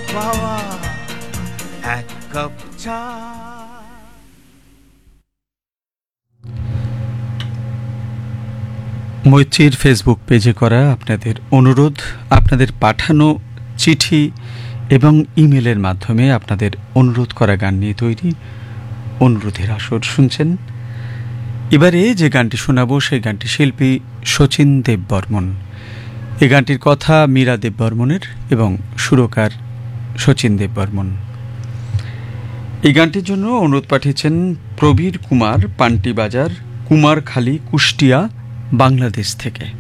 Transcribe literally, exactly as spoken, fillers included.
পাওয়া এক কাপ চা। মৈত্রীর ফেসবুক পেজে করা আপনাদের অনুরোধ, আপনাদের পাঠানো চিঠি এবং ইমেলের মাধ্যমে আপনাদের অনুরোধ করা গান নিয়ে তৈরি অনুরোধের আসর শুনছেন। এবারে যে গানটি শোনাবো সেই গানটি শিল্পী শচীন দেববর্মন। এই গানটির কথা মীরা দেববর্মনের এবং সুরকার শচীন দেববর্মন। এই গানটির জন্য অনুরোধ পাঠিয়েছেন প্রবীর কুমার, পান্টিবাজার, কুমারখালী, কুষ্টিয়া, বাংলাদেশ থেকে।